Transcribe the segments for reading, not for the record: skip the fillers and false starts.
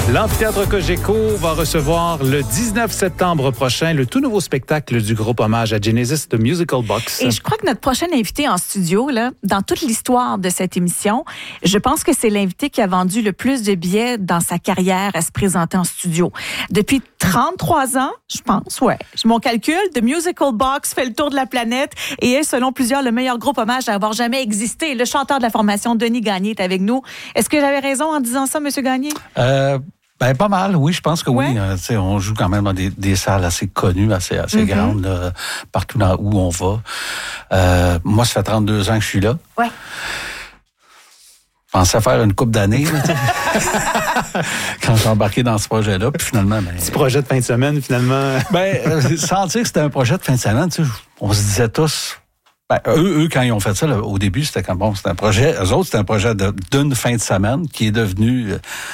L'Amphithéâtre Cogeco va recevoir le 19 septembre prochain le tout nouveau spectacle du groupe hommage à Genesis, The Musical Box. Et je crois que notre prochain invité en studio, là, dans toute l'histoire de cette émission, je pense que c'est l'invité qui a vendu le plus de billets dans sa carrière à se présenter en studio. Depuis 33 ans, je pense, ouais. Mon calcul, The Musical Box fait le tour de la planète et est, selon plusieurs, le meilleur groupe hommage à avoir jamais existé. Le chanteur de la formation, Denis Gagné, est avec nous. Est-ce que j'avais raison en disant ça, M. Gagné? Ben, pas mal, oui, je pense que ouais. Oui. On joue quand même dans des salles assez connues, assez grandes, là, partout où on va. Moi, ça fait 32 ans que je suis là. Ouais. Je pensais faire une couple d'années quand j'ai embarqué dans ce projet-là. Puis finalement, Petit projet de fin de semaine, finalement. Sans dire que c'était un projet de fin de semaine, on se disait tous... eux, quand ils ont fait ça, là, au début, c'était comme c'était un projet... Eux autres, c'était un projet d'une fin de semaine qui est devenu...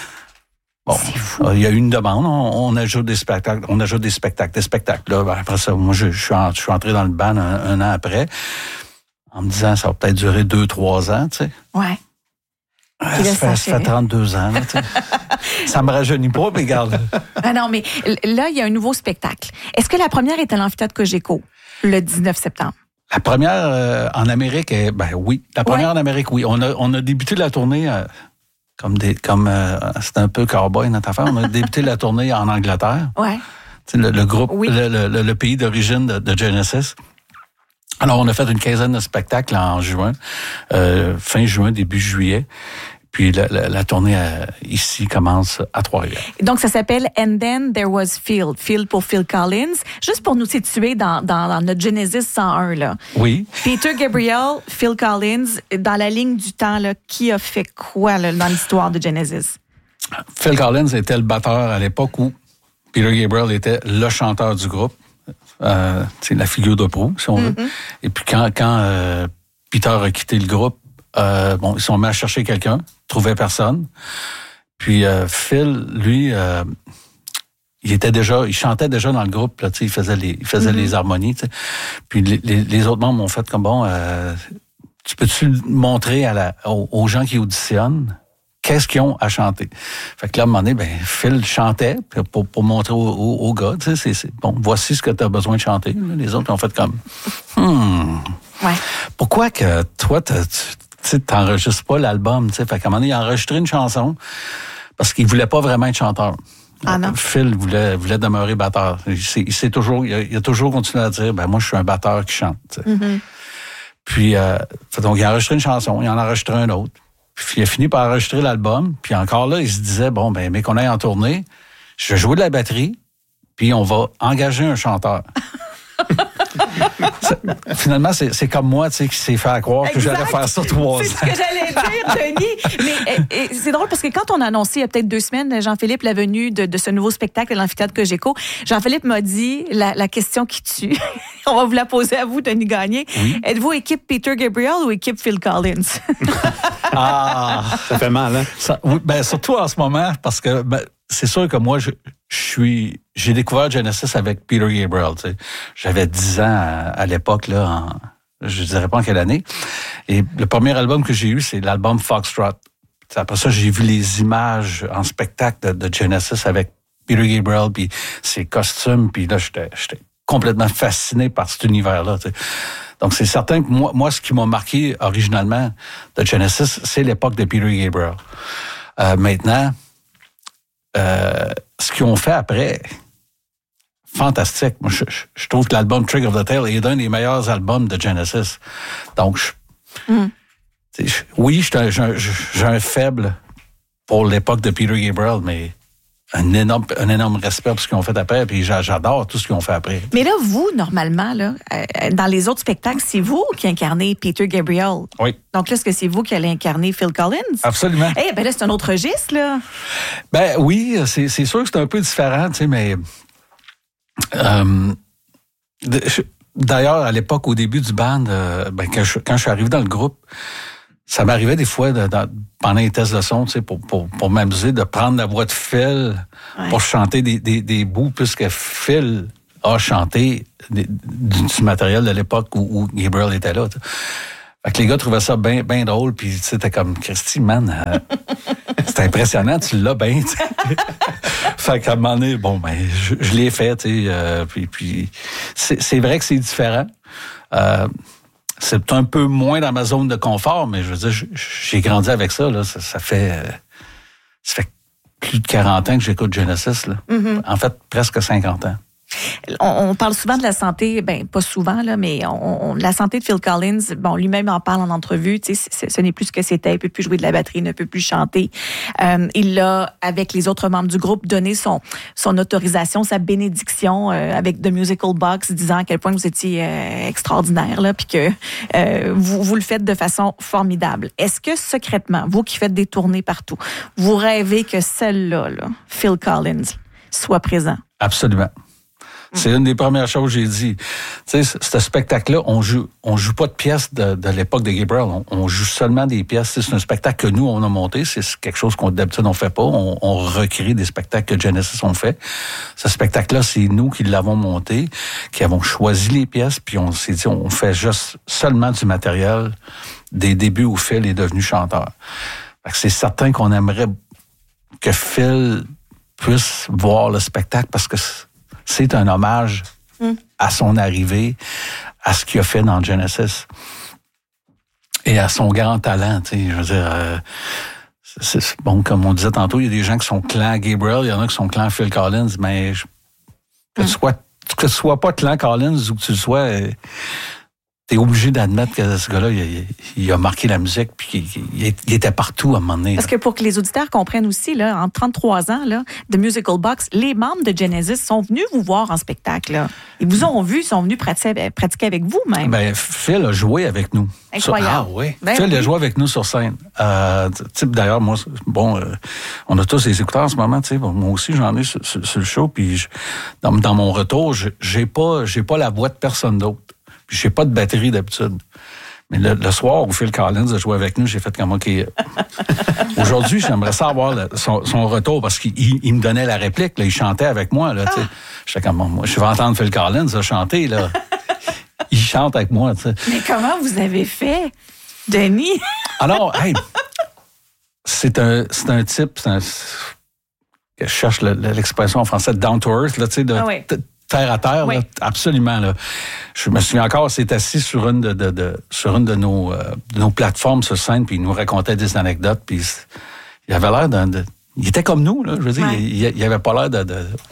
il y a eu une demande, on ajoute des spectacles, des spectacles. Là, après ça, moi, je suis entré dans le band un an après, en me disant, ça va peut-être durer 2-3 ans, tu sais. Ouais. Ça fait 32 ans, tu sais. Ça me rajeunit pas, mais regarde. Ah non, mais là, il y a un nouveau spectacle. Est-ce que la première est à l'Amphithéâtre Cogeco, le 19 septembre? La première en Amérique, oui. La première en Amérique, oui. On a débuté la tournée... c'était un peu cowboy notre affaire. On a débuté la tournée en Angleterre. Ouais. Le groupe, le pays d'origine de Genesis. Alors, on a fait une quinzaine de spectacles en juin, fin juin, début juillet. Puis la tournée ici commence à Trois-Rivières. Donc, ça s'appelle And Then There Was Phil. Phil pour Phil Collins. Juste pour nous situer dans notre Genesis 101, là. Oui. Peter Gabriel, Phil Collins, dans la ligne du temps, là, qui a fait quoi là, dans l'histoire de Genesis? Phil Collins était le batteur à l'époque où Peter Gabriel était le chanteur du groupe. C'est la figure de proue, si on veut. Et puis quand Peter a quitté le groupe, ils sont mis à chercher quelqu'un, trouvaient personne. Puis Phil, lui, il chantait déjà dans le groupe, là, il faisait les harmonies. T'sais. Puis les autres membres m'ont fait comme tu peux-tu montrer aux gens qui auditionnent qu'est-ce qu'ils ont à chanter. Fait que là, à un moment donné, Phil chantait pour montrer aux gars, voici ce que tu as besoin de chanter. Les autres ont fait comme Ouais. Pourquoi que toi, tu t'enregistres pas l'album, tu sais. Fait qu'à un moment donné, il a enregistré une chanson parce qu'il voulait pas vraiment être chanteur. Ah non. Phil voulait demeurer batteur. Il a toujours continué à dire, moi, je suis un batteur qui chante. Puis, donc, il a enregistré une chanson, il en a enregistré un autre. Puis, il a fini par enregistrer l'album. Puis encore là, il se disait, mais qu'on aille en tournée, je vais jouer de la batterie, puis on va engager un chanteur. Finalement, c'est comme moi, tu sais, qui s'est fait croire que j'allais faire ça 3 ans. C'est ce que j'allais dire, Denis. Mais c'est drôle parce que quand on a annoncé il y a peut-être 2 semaines, Jean-Philippe, la venue de ce nouveau spectacle à l'Amphithéâtre Cogeco, Jean-Philippe m'a dit la question qui tue. On va vous la poser à vous, Denis Gagné. Oui. Êtes-vous équipe Peter Gabriel ou équipe Phil Collins? Ça fait mal, hein? Oui, surtout en ce moment, parce que c'est sûr que moi, j'ai découvert Genesis avec Peter Gabriel. Tu sais. J'avais 10 ans à l'époque, là, je ne dirais pas en quelle année. Et le premier album que j'ai eu, c'est l'album Foxtrot. Après ça, j'ai vu les images en spectacle de Genesis avec Peter Gabriel, puis ses costumes, puis là, j'étais complètement fasciné par cet univers-là. Tu sais. Donc, c'est certain que moi, ce qui m'a marqué originalement de Genesis, c'est l'époque de Peter Gabriel. Maintenant, ce qu'ils ont fait après, fantastique. Moi, je trouve que l'album Trick of the Tail est un des meilleurs albums de Genesis. Donc, oui, j'ai un faible pour l'époque de Peter Gabriel, mais un énorme respect pour ce qu'ils ont fait après, puis j'adore tout ce qu'ils ont fait après. Mais là, vous, normalement, là, dans les autres spectacles, c'est vous qui incarnez Peter Gabriel. Oui. Donc là, est-ce que c'est vous qui allez incarner Phil Collins? Absolument. Là, c'est un autre registre, là. Oui, c'est sûr que c'est un peu différent, tu sais, mais... D'ailleurs, à l'époque, au début du band, quand je suis arrivé dans le groupe, ça m'arrivait des fois, pendant les tests de son, tu sais, pour m'amuser, de prendre la voix de Phil pour chanter des bouts, puisque Phil a chanté du matériel de l'époque où Gabriel était là. Fait que les gars trouvaient ça bien drôle, puis c'était comme, Christy, man, c'est impressionnant, tu l'as bien, tu sais. Fait qu'à un moment donné, bon, ben, je l'ai fait, tu sais, puis c'est vrai que c'est différent. C'est un peu moins dans ma zone de confort, mais je veux dire, j'ai grandi avec ça, là, ça fait plus de 40 ans que j'écoute Genesis, là. Mm-hmm. En fait, presque 50 ans. On parle souvent de la santé, pas souvent, là, mais la santé de Phil Collins, lui-même en parle en entrevue, tu sais, ce n'est plus ce que c'était, il peut plus jouer de la batterie, il ne peut plus chanter. Il a, avec les autres membres du groupe, donné son autorisation, sa bénédiction avec The Musical Box, disant à quel point vous étiez extraordinaire, là, puis que vous le faites de façon formidable. Est-ce que secrètement, vous qui faites des tournées partout, vous rêvez que celle-là, Phil Collins, soit présent? Absolument. C'est une des premières choses que j'ai dit. Tu sais, ce spectacle-là, on joue pas de pièces de l'époque de Gabriel. On joue seulement des pièces. C'est un spectacle que nous, on a monté. C'est quelque chose qu'on d'habitude, on fait pas. On recrée des spectacles que Genesis ont fait. Ce spectacle-là, c'est nous qui l'avons monté, qui avons choisi les pièces, puis on s'est dit, on fait juste seulement du matériel des débuts où Phil est devenu chanteur. Fait que c'est certain qu'on aimerait que Phil puisse voir le spectacle parce que c'est un hommage à son arrivée, à ce qu'il a fait dans Genesis et à son grand talent. Tu sais, je veux dire, c'est bon, comme on disait tantôt, il y a des gens qui sont clan Gabriel, il y en a qui sont clan Phil Collins, mais que tu sois pas clan Collins ou que tu le sois, t'es obligé d'admettre que ce gars-là, il a marqué la musique, puis il était partout à un moment donné. Parce que pour que les auditeurs comprennent aussi, là, en 33 ans, là, The Musical Box, les membres de Genesis sont venus vous voir en spectacle. Là. Ils vous ont vu, ils sont venus pratiquer avec vous même. Ben, Phil a joué avec nous. Incroyable. Oui. Phil a joué avec nous sur scène. D'ailleurs, moi, on a tous les écouteurs en ce moment, tu sais. Moi aussi, j'en ai sur le show, puis dans mon retour, j'ai pas la voix de personne d'autre. Puis j'ai pas de batterie d'habitude. Mais le soir où Phil Collins a joué avec nous, j'ai fait comme, OK, aujourd'hui, j'aimerais ça avoir son retour parce qu'il me donnait la réplique, là, il chantait avec moi. Là, j'étais comme, moi, je vais entendre Phil Collins chanter. Là. Il chante avec moi. T'sais. Mais comment vous avez fait, Denis? Alors, hey, c'est un type, je cherche l'expression en français, down to earth, là, tu sais, terre à terre, oui. Là, absolument. Là. Je me souviens encore, c'est assis sur une de nos plateformes sur scène, puis il nous racontait des anecdotes, puis il avait l'air il était comme nous, là, je veux dire, il avait pas l'air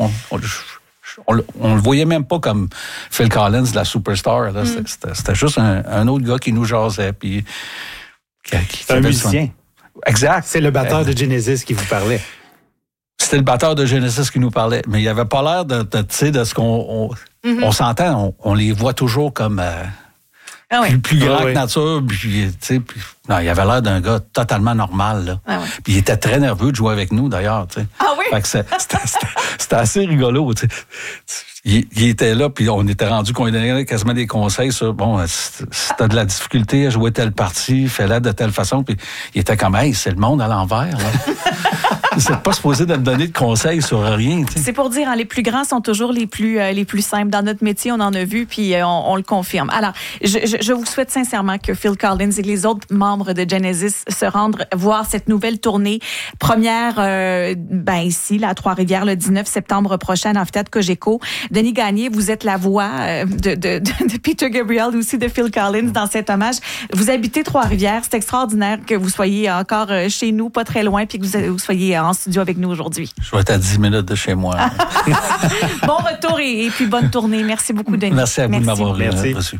on le voyait même pas comme Phil Collins, la superstar. Là. C'était juste un autre gars qui nous jasait, puis c'est un musicien. Exact. C'est le batteur de Genesis qui vous parlait. C'était le batteur de Genesis qui nous parlait. Mais il avait pas l'air de ce qu'on... On s'entend, on les voit toujours comme plus grand que nature. Puis, non, il avait l'air d'un gars totalement normal. Là. Puis il était très nerveux de jouer avec nous, d'ailleurs. T'sais. Ah oui? Fait que c'était assez rigolo. T'sais. Il était là, puis on était rendu qu'on lui donnait quasiment des conseils sur, si t'as de la difficulté à jouer telle partie, fais-la de telle façon. Puis il était comme, hey, c'est le monde à l'envers. Là. C'est pas supposé de me donner de conseils sur rien. T'sais. C'est pour dire, les plus grands sont toujours les plus simples. Dans notre métier, on en a vu, puis on le confirme. Alors, je vous souhaite sincèrement que Phil Collins et les autres membres de Genesis se rendent voir cette nouvelle tournée. Première, ici, là, à Trois-Rivières, le 19 septembre prochain, à l'amphithéâtre Cogeco. Denis Gagné, vous êtes la voix de Peter Gabriel, aussi de Phil Collins dans cet hommage. Vous habitez Trois-Rivières. C'est extraordinaire que vous soyez encore chez nous, pas très loin, puis que vous soyez en studio avec nous aujourd'hui. Je vais être à 10 minutes de chez moi. Bon retour et puis bonne tournée. Merci beaucoup, Denis. Merci à vous de m'avoir reçu.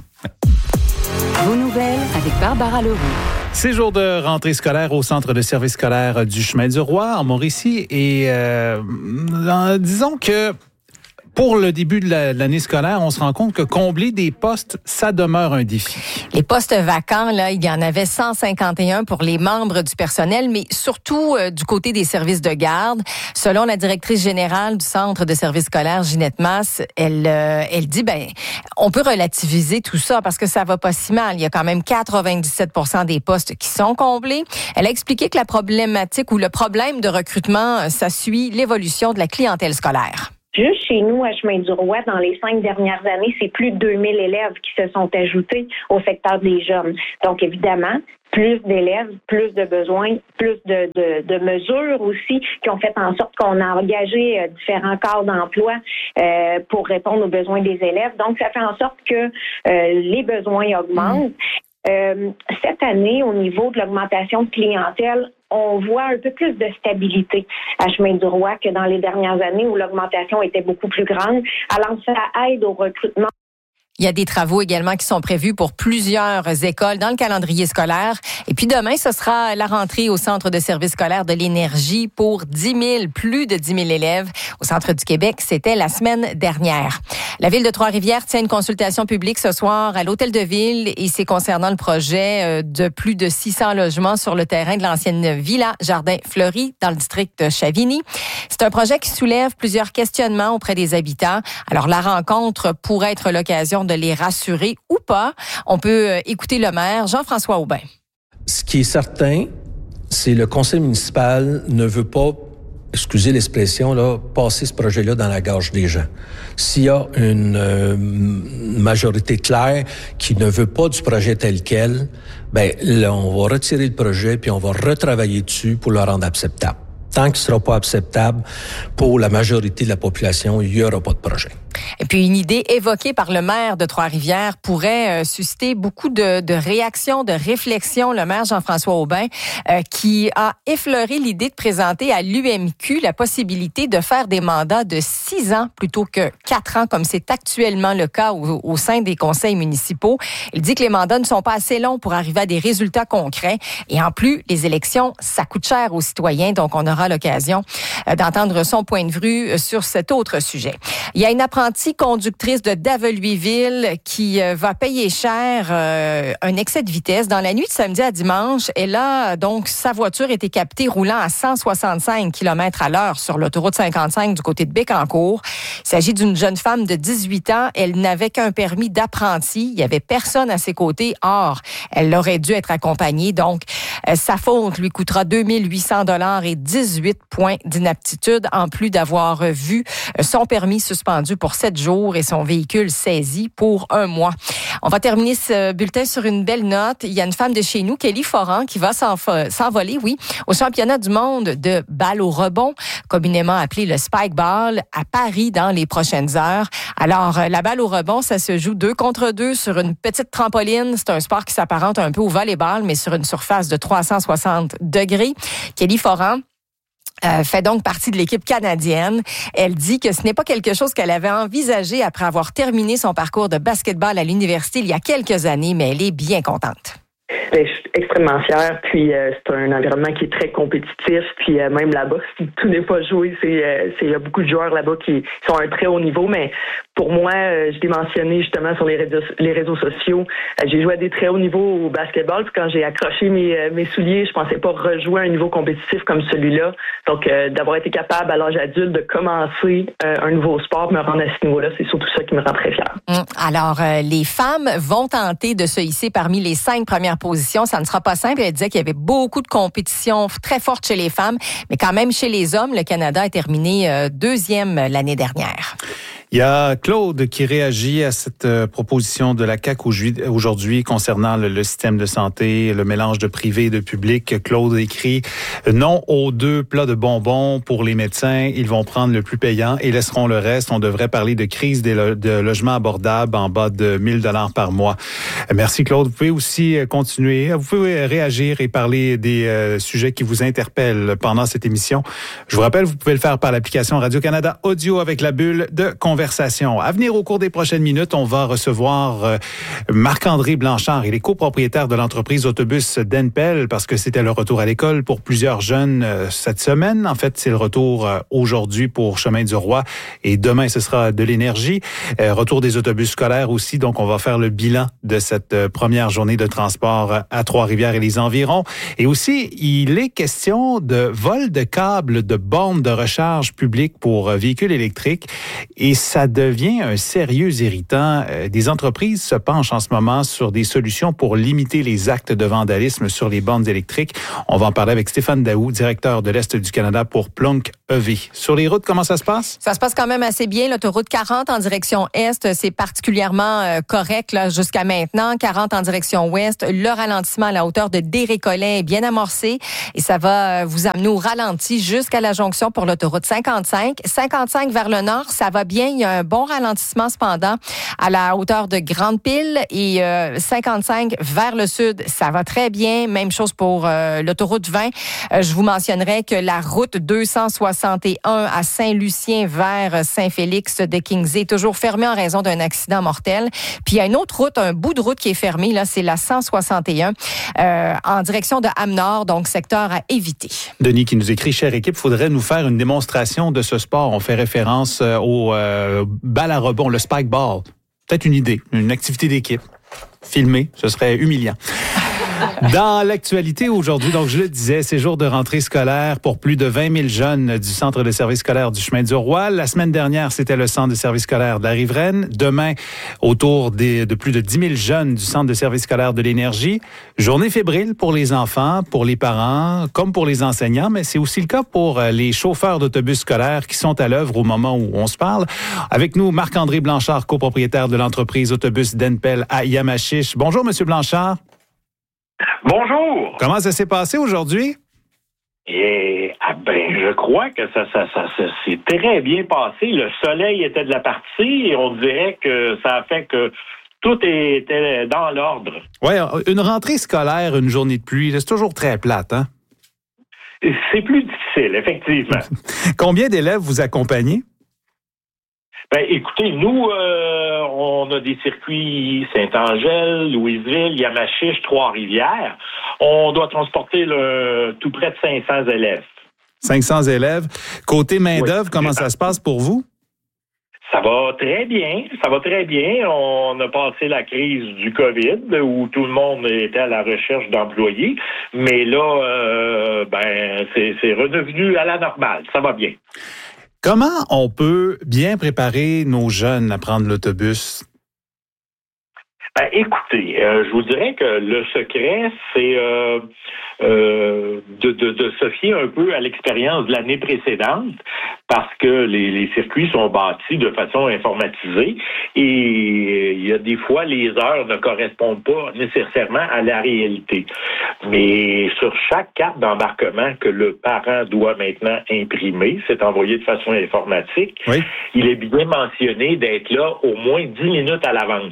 Vos nouvelles avec Barbara Leroux. C'est jour de rentrée scolaire au centre de service scolaire du Chemin du Roi, en Mauricie. Et disons que pour le début de l'année scolaire, on se rend compte que combler des postes, ça demeure un défi. Les postes vacants, là, il y en avait 151 pour les membres du personnel, mais surtout du côté des services de garde. Selon la directrice générale du centre de service scolaire, Ginette Masse, elle dit, on peut relativiser tout ça parce que ça va pas si mal. Il y a quand même 97% des postes qui sont comblés. Elle a expliqué que la problématique ou le problème de recrutement, ça suit l'évolution de la clientèle scolaire. Juste chez nous, à Chemin-du-Roi, dans les 5 dernières années, c'est plus de 2000 élèves qui se sont ajoutés au secteur des jeunes. Donc, évidemment, plus d'élèves, plus de besoins, plus de mesures aussi qui ont fait en sorte qu'on a engagé différents cadres d'emploi pour répondre aux besoins des élèves. Donc, ça fait en sorte que les besoins augmentent. Cette année, au niveau de l'augmentation de clientèle, on voit un peu plus de stabilité à Chemin-du-Roi que dans les dernières années où l'augmentation était beaucoup plus grande. Alors, ça aide au recrutement. Il y a des travaux également qui sont prévus pour plusieurs écoles dans le calendrier scolaire. Et puis demain, ce sera la rentrée au Centre de services scolaires de l'énergie pour plus de 10 000 élèves au Centre du Québec. C'était la semaine dernière. La Ville de Trois-Rivières tient une consultation publique ce soir à l'Hôtel de Ville et c'est concernant le projet de plus de 600 logements sur le terrain de l'ancienne Villa Jardin Fleury dans le district de Chavigny. C'est un projet qui soulève plusieurs questionnements auprès des habitants. Alors, la rencontre pourrait être l'occasion de les rassurer ou pas. On peut écouter le maire, Jean-François Aubin. Ce qui est certain, c'est le conseil municipal ne veut pas, excusez l'expression, là, passer ce projet-là dans la gorge des gens. S'il y a une majorité claire qui ne veut pas du projet tel quel, ben là, on va retirer le projet puis on va retravailler dessus pour le rendre acceptable. Tant qu'il ne sera pas acceptable pour la majorité de la population, il n'y aura pas de projet. Et puis, une idée évoquée par le maire de Trois-Rivières pourrait susciter beaucoup de réactions, de réflexions. Le maire Jean-François Aubin, qui a effleuré l'idée de présenter à l'UMQ la possibilité de faire des mandats de 6 ans plutôt que 4 ans, comme c'est actuellement le cas au sein des conseils municipaux. Il dit que les mandats ne sont pas assez longs pour arriver à des résultats concrets. Et en plus, les élections, ça coûte cher aux citoyens. Donc, on aura l'occasion d'entendre son point de vue sur cet autre sujet. Il y a une apprentie conductrice de Daveluisville qui va payer cher un excès de vitesse. Dans la nuit de samedi à dimanche, elle a donc sa voiture été captée roulant à 165 km/h sur l'autoroute 55 du côté de Bécancour. Il s'agit d'une jeune femme de 18 ans. Elle n'avait qu'un permis d'apprenti. Il n'y avait personne à ses côtés. Or, elle aurait dû être accompagnée. Donc, sa faute lui coûtera 2800 $ et 18 points d'inaptitude, en plus d'avoir vu son permis suspendu pour 7 jours et son véhicule saisi pour 1 mois. On va terminer ce bulletin sur une belle note. Il y a une femme de chez nous, Kelly Foran, qui va s'envoler, au championnat du monde de balle au rebond, communément appelé le Spike Ball, à Paris dans les prochaines heures. Alors, la balle au rebond, ça se joue 2 contre 2 sur une petite trampoline. C'est un sport qui s'apparente un peu au volleyball, mais sur une surface de 360 degrés. Kelly Foran fait donc partie de l'équipe canadienne. Elle dit que ce n'est pas quelque chose qu'elle avait envisagé après avoir terminé son parcours de basketball à l'université il y a quelques années, mais elle est bien contente. Je suis extrêmement fière, puis c'est un environnement qui est très compétitif, puis même là-bas, si tout n'est pas joué, il y a beaucoup de joueurs là-bas qui sont à un très haut niveau, mais pour moi, je l'ai mentionné justement sur les réseaux sociaux, j'ai joué à des très hauts niveaux au basketball, puis quand j'ai accroché mes souliers, je pensais pas rejouer à un niveau compétitif comme celui-là, donc d'avoir été capable à l'âge adulte de commencer un nouveau sport, me rendre à ce niveau-là, c'est surtout ça qui me rend très fière. Alors, les femmes vont tenter de se hisser parmi les 5 premières positions. Ça ne sera pas simple. Elle disait qu'il y avait beaucoup de compétition très forte chez les femmes, mais quand même chez les hommes, le Canada a terminé 2e l'année dernière. Il y a Claude qui réagit à cette proposition de la CAQ aujourd'hui concernant le système de santé, le mélange de privé et de public. Claude écrit « Non aux 2 plats de bonbons pour les médecins. Ils vont prendre le plus payant et laisseront le reste. On devrait parler de crise de logements abordables en bas de 1 000 $ par mois. » Merci Claude. Vous pouvez aussi continuer. Vous pouvez réagir et parler des sujets qui vous interpellent pendant cette émission. Je vous rappelle, vous pouvez le faire par l'application Radio-Canada Audio avec la bulle de conversation. À venir au cours des prochaines minutes, on va recevoir Marc-André Blanchard. Il est copropriétaire de l'entreprise Autobus d'Enpel parce que c'était le retour à l'école pour plusieurs jeunes cette semaine. En fait, c'est le retour aujourd'hui pour Chemin du Roi et demain, ce sera de l'énergie. Retour des autobus scolaires aussi. Donc, on va faire le bilan de cette première journée de transport à Trois-Rivières et les environs. Et aussi, il est question de vol de câbles de bornes de recharge publiques pour véhicules électriques. Et ça devient un sérieux irritant. Des entreprises se penchent en ce moment sur des solutions pour limiter les actes de vandalisme sur les bornes électriques. On va en parler avec Stéphane Daoust, directeur de l'Est du Canada pour Plunk EV. Sur les routes, comment ça se passe? Ça se passe quand même assez bien. L'autoroute 40 en direction Est, c'est particulièrement correct là, jusqu'à maintenant. 40 en direction Ouest, le ralentissement à la hauteur de Desrécollets est bien amorcé et ça va vous amener au ralenti jusqu'à la jonction pour l'autoroute 55. 55 vers le nord, ça va bien. Il y a un bon ralentissement cependant à la hauteur de Grande-Pile et 55 vers le sud, ça va très bien. Même chose pour l'autoroute 20. Je vous mentionnerai que la route 261 à Saint-Lucien vers Saint-Félix de Kingsey est toujours fermée en raison d'un accident mortel. Puis il y a une autre route, un bout de route qui est fermé, là, c'est la 161 en direction de Ham-Nord, donc secteur à éviter. Denis qui nous écrit, chère équipe, faudrait nous faire une démonstration de ce sport. On fait référence au balle à rebond, le spike ball. Peut-être une idée, une activité d'équipe. Filmer, ce serait humiliant. Dans l'actualité aujourd'hui, donc je le disais, c'est jour de rentrée scolaire pour plus de 20 000 jeunes du Centre de service scolaire du Chemin du Roi. La semaine dernière, c'était le Centre de service scolaire de la Riveraine. Demain, autour de plus de 10 000 jeunes du Centre de service scolaire de l'Énergie. Journée fébrile pour les enfants, pour les parents, comme pour les enseignants, mais c'est aussi le cas pour les chauffeurs d'autobus scolaires qui sont à l'œuvre au moment où on se parle. Avec nous, Marc-André Blanchard, copropriétaire de l'entreprise Autobus Denpel à Yamachiche. Bonjour, Monsieur Blanchard. Bonjour. Comment ça s'est passé aujourd'hui? Je crois que ça s'est très bien passé. Le soleil était de la partie et on dirait que ça a fait que tout était dans l'ordre. Oui, une rentrée scolaire, une journée de pluie, c'est toujours très plate, hein? C'est plus difficile, effectivement. Combien d'élèves vous accompagnez? Écoutez, nous, on a des circuits Saint-Angèle, Louisville, Yamachiche, Trois-Rivières. On doit transporter tout près de 500 élèves. 500 élèves. Côté main-d'œuvre, comment ça se passe pour vous? Ça va très bien. Ça va très bien. On a passé la crise du COVID où tout le monde était à la recherche d'employés. Mais là, c'est redevenu à la normale. Ça va bien. Comment on peut bien préparer nos jeunes à prendre l'autobus? Écoutez, je vous dirais que le secret, c'est de se fier un peu à l'expérience de l'année précédente parce que les circuits sont bâtis de façon informatisée et il y a des fois les heures ne correspondent pas nécessairement à la réalité. Mais sur chaque carte d'embarquement que le parent doit maintenant imprimer, c'est envoyé de façon informatique, oui. Il est bien mentionné d'être là au moins 10 minutes à l'avance.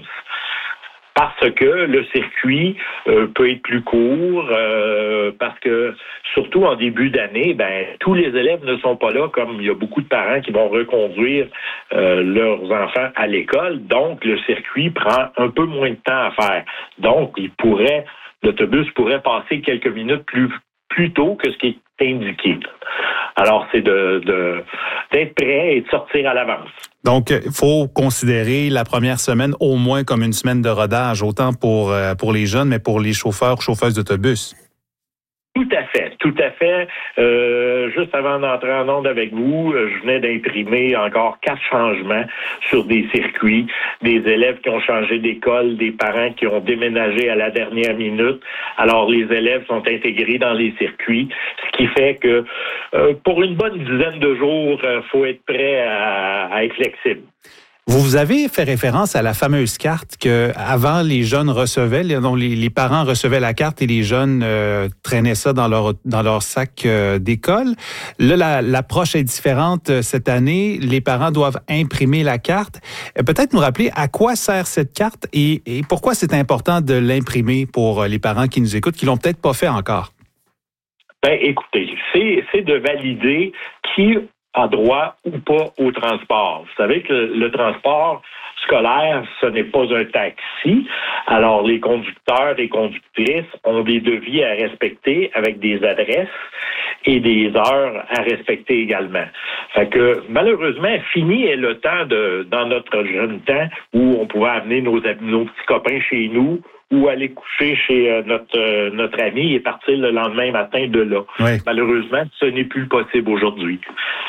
Parce que le circuit peut être plus court, parce que surtout en début d'année, tous les élèves ne sont pas là, comme il y a beaucoup de parents qui vont reconduire leurs enfants à l'école. Donc, le circuit prend un peu moins de temps à faire. Donc, l'autobus pourrait passer quelques minutes plus tôt que ce qui est indiqué. Alors, c'est d'être prêt et de sortir à l'avance. Donc, il faut considérer la première semaine au moins comme une semaine de rodage, autant pour les jeunes, mais pour les chauffeuses d'autobus. Tout à fait, tout à fait. Juste avant d'entrer en onde avec vous, je venais d'imprimer encore 4 changements sur des circuits, des élèves qui ont changé d'école, des parents qui ont déménagé à la dernière minute. Alors, les élèves sont intégrés dans les circuits, ce qui fait que pour une bonne dizaine de jours, faut être prêt à être flexible. Vous avez fait référence à la fameuse carte que avant les jeunes recevaient, donc les parents recevaient la carte et les jeunes traînaient ça dans leur sac d'école. Là, l'approche est différente cette année. Les parents doivent imprimer la carte. Peut-être nous rappeler à quoi sert cette carte et pourquoi c'est important de l'imprimer pour les parents qui nous écoutent, qui l'ont peut-être pas fait encore. Écoutez, c'est de valider qui a droit ou pas au transport. Vous savez que le transport scolaire, ce n'est pas un taxi. Alors, les conducteurs et conductrices ont des devis à respecter avec des adresses et des heures à respecter également. Fait que, malheureusement, fini est le temps dans notre jeune temps où on pouvait amener nos petits copains chez nous ou aller coucher chez notre ami et partir le lendemain matin de là. Oui. Malheureusement, ce n'est plus possible aujourd'hui.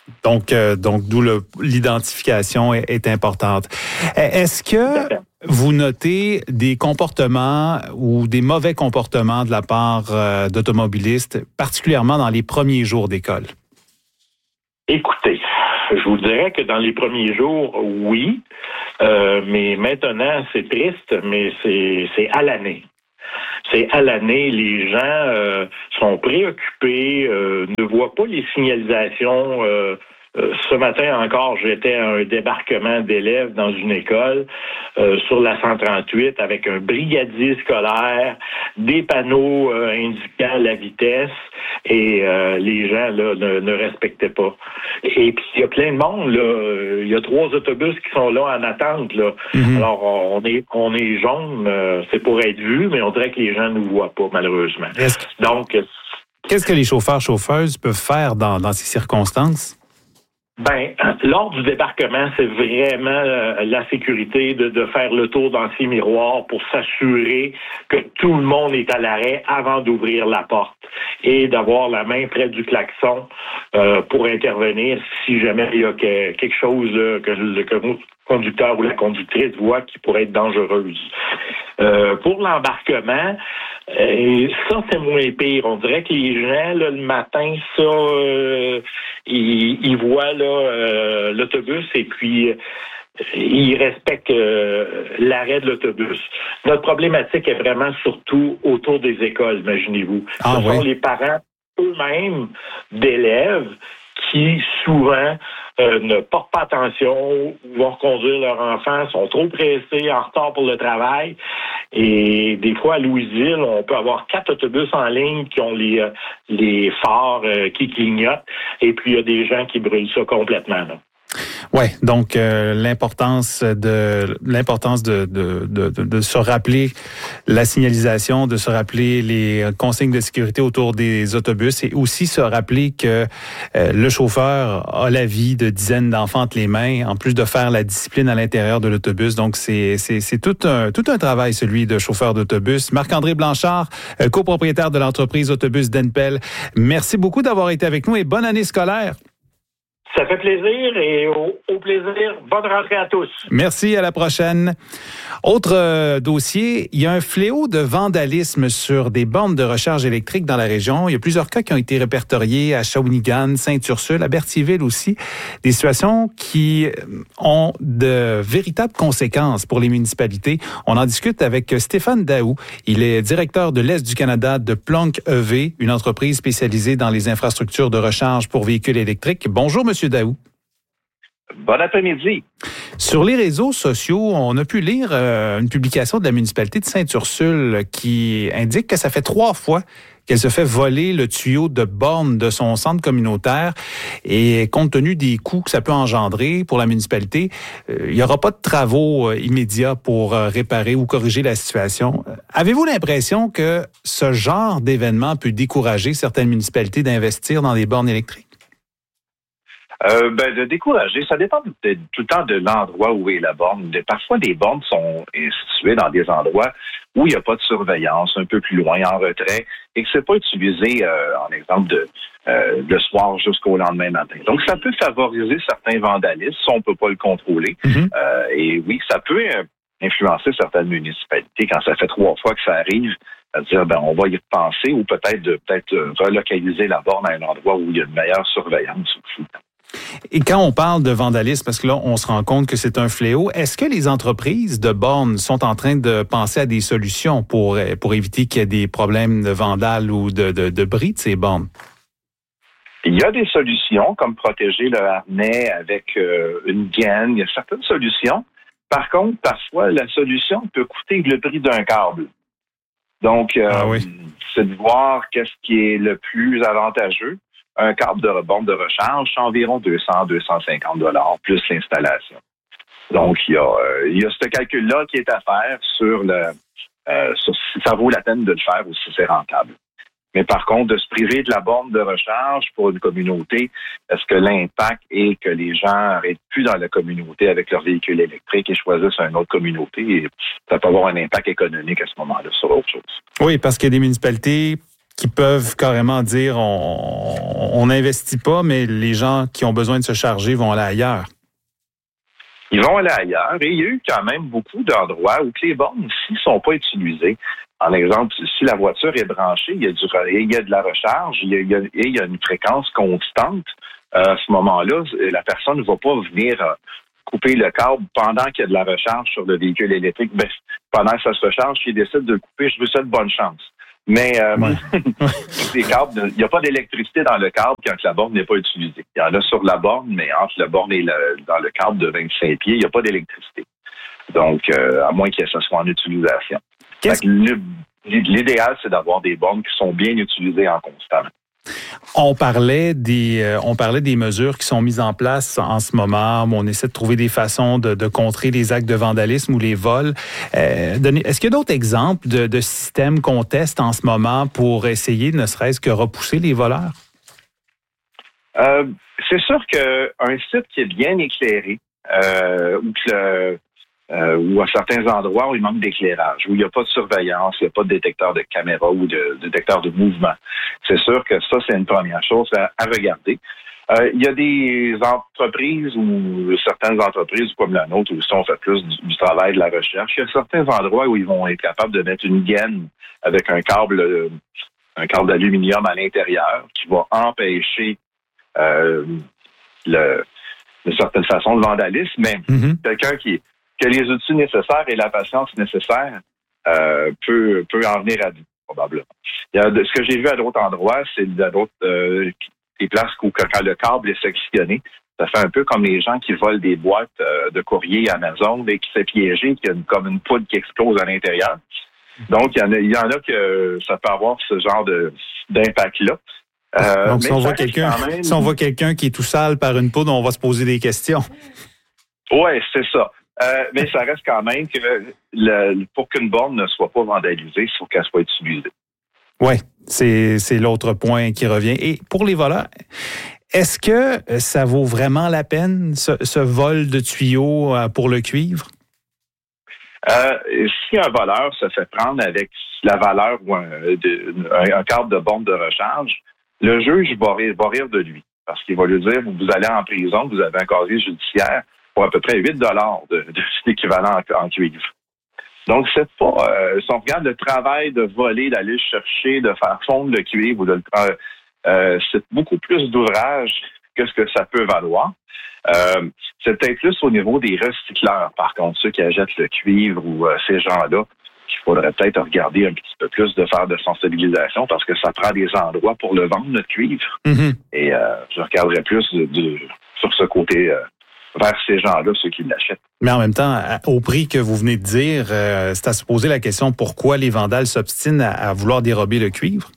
Donc d'où l'identification est importante. Est-ce que vous notez des comportements ou des mauvais comportements de la part d'automobilistes, particulièrement dans les premiers jours d'école? Écoutez, je vous dirais que dans les premiers jours, oui, mais maintenant, c'est triste, mais c'est à l'année. C'est à l'année, les gens sont préoccupés, ne voient pas les signalisations. Ce matin encore, j'étais à un débarquement d'élèves dans une école sur la 138 avec un brigadier scolaire, des panneaux indiquant la vitesse et les gens là ne respectaient pas. Et puis il y a plein de monde là. Il y a 3 autobus qui sont là en attente là. Mm-hmm. Alors on est jaune, c'est pour être vu, mais on dirait que les gens ne nous voient pas malheureusement. Donc qu'est-ce que les chauffeurs-chauffeuses peuvent faire dans ces circonstances? Lors du débarquement, c'est vraiment la sécurité de faire le tour dans ces miroirs pour s'assurer que tout le monde est à l'arrêt avant d'ouvrir la porte et d'avoir la main près du klaxon pour intervenir si jamais il y a quelque chose que le conducteur ou la conductrice voit qui pourrait être dangereuse. Pour l'embarquement, ça, c'est moins pire. On dirait que les gens, là, le matin, ils voient là, l'autobus et puis ils respectent l'arrêt de l'autobus. Notre problématique est vraiment surtout autour des écoles, imaginez-vous. Ce sont les parents eux-mêmes d'élèves qui, souvent, ne portent pas attention, vont conduire leur enfant, sont trop pressés, en retard pour le travail. Et des fois, à Louisville, on peut avoir 4 autobus en ligne qui ont les phares qui clignotent. Et puis, il y a des gens qui brûlent ça complètement, là. Ouais, donc l'importance de se rappeler la signalisation, de se rappeler les consignes de sécurité autour des autobus et aussi se rappeler que le chauffeur a la vie de dizaines d'enfants entre les mains, en plus de faire la discipline à l'intérieur de l'autobus. Donc c'est tout un travail, celui de chauffeur d'autobus. Marc-André Blanchard, copropriétaire de l'entreprise Autobus d'Enpel. Merci beaucoup d'avoir été avec nous et bonne année scolaire. Ça fait plaisir et au plaisir. Bonne rentrée à tous. Merci, à la prochaine. Autre dossier, il y a un fléau de vandalisme sur des bornes de recharge électrique dans la région. Il y a plusieurs cas qui ont été répertoriés à Shawinigan, Sainte-Ursule, à Berthierville aussi. Des situations qui ont de véritables conséquences pour les municipalités. On en discute avec Stéphane Daou. Il est directeur de l'Est du Canada de Plonk EV, une entreprise spécialisée dans les infrastructures de recharge pour véhicules électriques. Bonjour, Monsieur Daou. Bon après-midi. Sur les réseaux sociaux, on a pu lire une publication de la municipalité de Sainte-Ursule qui indique que ça fait 3 fois qu'elle se fait voler le tuyau de borne de son centre communautaire et compte tenu des coûts que ça peut engendrer pour la municipalité, il n'y aura pas de travaux immédiats pour réparer ou corriger la situation. Avez-vous l'impression que ce genre d'événement peut décourager certaines municipalités d'investir dans des bornes électriques? De décourager, ça dépend tout le temps de l'endroit où est la borne. Parfois, des bornes sont situées dans des endroits où il n'y a pas de surveillance, un peu plus loin, en retrait, et que c'est pas utilisé, en exemple, le soir jusqu'au lendemain matin. Donc, ça peut favoriser certains vandalismes, ça, on peut pas le contrôler. Mm-hmm. Et oui, ça peut influencer certaines municipalités quand ça fait 3 fois que ça arrive. C'est-à-dire, on va y repenser ou peut-être relocaliser la borne à un endroit où il y a une meilleure surveillance aussi. Et quand on parle de vandalisme, parce que là, on se rend compte que c'est un fléau, est-ce que les entreprises de bornes sont en train de penser à des solutions pour éviter qu'il y ait des problèmes de vandales ou de bris de ces bornes? Il y a des solutions, comme protéger le harnais avec une gaine. Il y a certaines solutions. Par contre, parfois, la solution peut coûter le prix d'un câble. Donc, c'est de voir qu'est-ce qui est le plus avantageux. Un câble de borne de recharge, c'est environ 200-250 $ plus l'installation. Donc, il y a ce calcul-là qui est à faire sur si ça vaut la peine de le faire ou si c'est rentable. Mais par contre, de se priver de la borne de recharge pour une communauté, est-ce que l'impact est que les gens n'arrêtent plus dans la communauté avec leur véhicule électrique et choisissent une autre communauté? Et ça peut avoir un impact économique à ce moment-là sur autre chose. Oui, parce qu'il y a des municipalités qui peuvent carrément dire on n'investit pas, mais les gens qui ont besoin de se charger vont aller ailleurs. Ils vont aller ailleurs et il y a eu quand même beaucoup d'endroits où les bornes aussi ne sont pas utilisées. En exemple, si la voiture est branchée, il y a de la recharge, il y a une fréquence constante. À ce moment-là, la personne ne va pas venir couper le câble pendant qu'il y a de la recharge sur le véhicule électrique. Ben, pendant que ça se recharge, s'il décide de le couper, je vous souhaite bonne chance. Mais les câbles, il n'y a pas d'électricité dans le câble quand la borne n'est pas utilisée. Il y en a sur la borne, mais entre la borne et dans le câble de 25 pieds, il n'y a pas d'électricité. Donc, à moins que ça soit en utilisation. L'idéal, c'est d'avoir des bornes qui sont bien utilisées en constant. On parlait des mesures qui sont mises en place en ce moment. On essaie de trouver des façons de contrer les actes de vandalisme ou les vols. Est-ce qu'il y a d'autres exemples de systèmes qu'on teste en ce moment pour essayer, ne serait-ce que repousser les voleurs? C'est sûr qu'un site qui est bien éclairé, ou à certains endroits où il manque d'éclairage, où il n'y a pas de surveillance, il n'y a pas de détecteur de caméra ou de détecteur de mouvement. C'est sûr que ça, c'est une première chose à regarder. Il y a des entreprises ou certaines entreprises comme la nôtre où on fait plus du travail de la recherche. Il y a certains endroits où ils vont être capables de mettre une gaine avec un câble d'aluminium à l'intérieur qui va empêcher d'une certaine façon le vandalisme, mais quelqu'un qui a les outils nécessaires et la patience nécessaire peut en venir à bout, probablement. Ce que j'ai vu à d'autres endroits, c'est des places où quand le câble est sectionné, ça fait un peu comme les gens qui volent des boîtes de courrier Amazon et qui s'est piégé, qui a comme une poudre qui explose à l'intérieur. Donc, il y en a que ça peut avoir ce genre d'impact-là. Donc, si on voit quelqu'un qui est tout sale par une poudre, on va se poser des questions. Oui, c'est ça. Mais ça reste quand même que pour qu'une borne ne soit pas vandalisée, il faut qu'elle soit utilisée. Oui, c'est l'autre point qui revient. Et pour les voleurs, est-ce que ça vaut vraiment la peine, ce vol de tuyaux pour le cuivre? Si un voleur se fait prendre avec la valeur ou un câble de borne de recharge, le juge va rire de lui parce qu'il va lui dire vous allez en prison, vous avez un casier judiciaire pour à peu près 8 $ de l'équivalent en cuivre. Donc, c'est pas... si on regarde le travail de voler, d'aller chercher, de faire fondre le cuivre, c'est beaucoup plus d'ouvrage que ce que ça peut valoir. C'est peut-être plus au niveau des recycleurs, par contre, ceux qui achètent le cuivre ou ces gens-là, qu'il faudrait peut-être regarder un petit peu plus de faire de sensibilisation parce que ça prend des endroits pour le vendre, notre cuivre. Et je regarderais plus sur ce côté... vers ces gens-là, ceux qui l'achètent. Mais en même temps, au prix que vous venez de dire, c'est à se poser la question pourquoi les vandales s'obstinent à vouloir dérober le cuivre?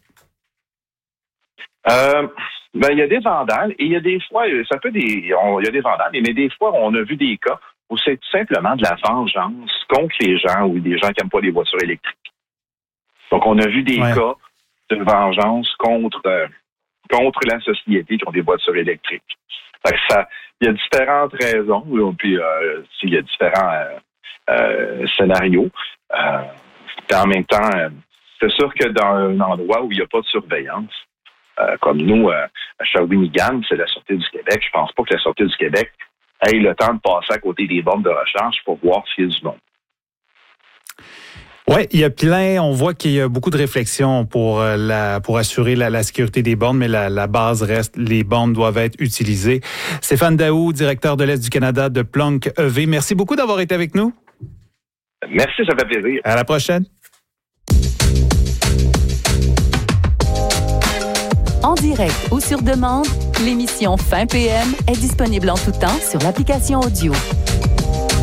Il y a des vandales et il y a des fois, il y a des vandales, mais des fois, on a vu des cas où c'est tout simplement de la vengeance contre les gens ou des gens qui n'aiment pas les voitures électriques. Donc, on a vu des cas de vengeance contre la société qui ont des voitures électriques. Fait que il y a différentes raisons, puis il y a différents scénarios. En même temps, c'est sûr que dans un endroit où il n'y a pas de surveillance, comme nous, à Shawinigan, c'est la Sûreté du Québec, je pense pas que la Sûreté du Québec ait le temps de passer à côté des bornes de recharge pour voir s'il y a du monde. Oui, il y a plein, on voit qu'il y a beaucoup de réflexions pour assurer la sécurité des bornes, mais la base reste, les bornes doivent être utilisées. Stéphane Daoust, directeur de l'Est du Canada de Plunk EV, merci beaucoup d'avoir été avec nous. Merci, ça fait plaisir. À la prochaine. En direct ou sur demande, l'émission Fin PM est disponible en tout temps sur l'application audio.